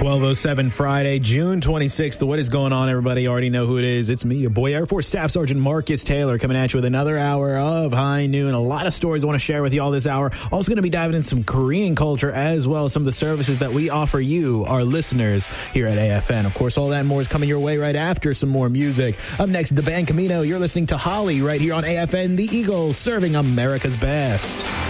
12:07 Friday, June 26th. What is going on, everybody? You already know who it is. It's me, your boy, Air Force Staff Sergeant Marcus Taylor, coming at you with another hour of High Noon. A lot of stories I want to share with you all this hour. Also going to be diving into some Korean culture as well as some of the services that we offer you, our listeners, here at AFN. Of course, all that and more is coming your way right after some more music. Up next, the band Camino. You're listening to Holly right here on AFN, the Eagles, serving America's best.